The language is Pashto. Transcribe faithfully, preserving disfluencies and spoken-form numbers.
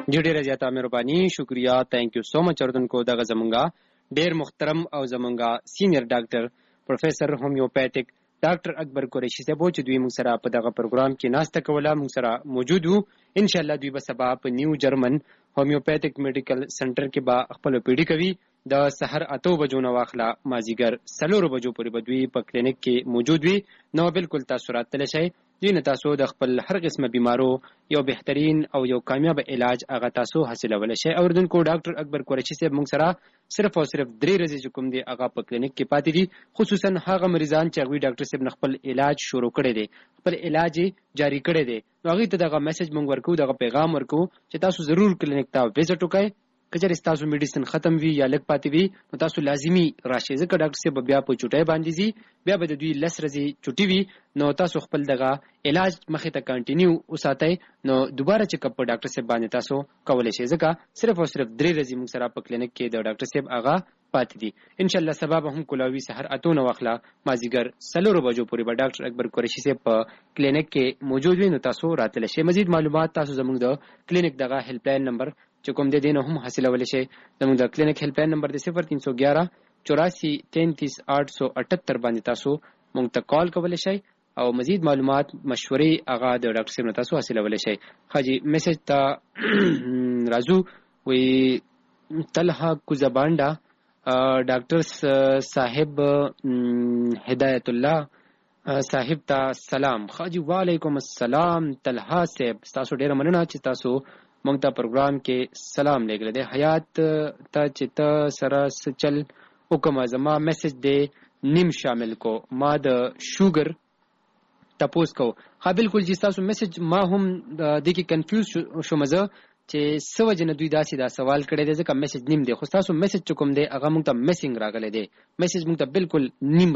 جی ډیره زیاته مهرباني، شکریا، تھینک یو سو مچ. اردوونکو دغه زمونږه ډیر محترم او زمونږه سینیئر ډاکټر پروفیسر هومیوپیتھک ډاکټر اکبر قریشي صاحب چې دوی موږ سره په دغه پروګرام کې ناسته کوله، موږ سره موجود وو. ان شاء الله دوی به سبا په نیو جرمن هومیوپیتھک میډیکل سنټر کې به خپل پیډي کوي. د سحر اتو بجو نه واخله مازیګر څلورو بجو پورې به دوی په کلینیک کې موجود وي. نو بالکل تاسو راتلی شئ. دوی نه تاسو د خپل هر قسمه بیمارو یو بهترین او یو کامیاب علاج هغه تاسو حاصلولی شئ. اردوونکو ډاکټر اکبر قریشي صاحب موږ سره صرف او صرف درې ورځې چې کوم دی هغه په کلینیک کې پاتې دي، خصوصا هغه مریضان چې هغوی ډاکټر صاحب نه خپل علاج شروع کړی دی، خپل علاج جاری کړی دی. نو هغوی ته دغه میسج موږ ورکوو، دغه پیغام ورکوو چې تاسو ضرور کلینیک ته وزټ وکړئ. که چېرې ستاسو میډیسن ختم وي یا لږ پاتې وي نو تاسو لازمي راشئ، ځکه ډاکټر صاحب بیا په چوټۍ باندې ځي، بیا به د دوی لس ورځې چوټي وي. نو تاسو خپل دغه علاج مخې ته کنټینیو وساتئ. نو دوباره چیک اپ په ډاکټر صاحب باندې تاسو کولی شئ، ځکه صرف او صرف درې ورځې موږ سره په کلینیک کې د ډاکټر صاحب هغه پاتې دي. ان شاء الله سبا به هم کولاوي سحر اتو نه واخله مازیګر څلورو بجو پورې به ډاکټر اکبر قریشي صاحب په کلینیک کې موجود وي. نو تاسو راتلی شئ. مزید معلومات تاسو زموږ د کلینیک دغه هیلپ لاین نمبر چې کوم دی دینه هم حاصلولی شئ. زموږ د کلینیک هیلپ لاین نمبر دی صفر تین سو گیارہ چوراسی تینتیس آٹھ سو اٹھتر باندې تاسو موږ ته کال کولی شئ او مزید معلومات مشورې هغه د ډاکټر صاحب نه تاسو حاصلولی شئ. حاجی میسج ته راځو. وی طلحه کوزبانډا ډاکټر صاحب هدایت الله صاحب ته سلام. خاجی وعلیکم السلام طلحه صاحب، تاسو ډیره مننه چې تاسو مونږ ته پروګرام کې سلام لګل دی. حیات ته چې ته سره چل حکم زما میسج دی نیم شامل کو، ما د شوګر تپوس کو. ها بالکل جی تاسو میسج ما هم د دې کې کنفیوز شوم زه چې څه وجې نه دوی داسې دا سوال کړی دی، ځکه میسج نیم دی، خو تاسو میسج چې کوم دی هغه مونږ ته میسنګ راغلی دی، میسج مونږ ته بالکل نیم